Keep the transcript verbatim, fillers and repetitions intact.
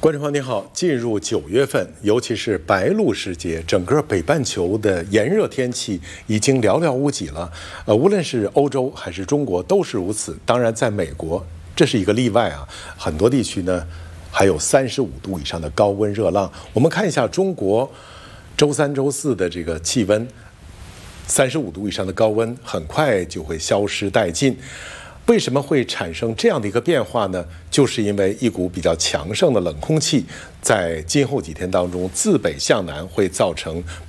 观众朋友您好，进入九月份，尤其是白露时节，整个北半球的炎热天气已经寥寥无几了。呃，无论是欧洲还是中国都是如此。当然，在美国这是一个例外啊，很多地区呢还有三十五度以上的高温热浪。我们看一下中国周三、周四的这个气温，三十五度以上的高温很快就会消失殆尽。为什么会产生这样的一个变化呢？就是因为一股比较强盛的冷空气在今后几天当中自北向南会造成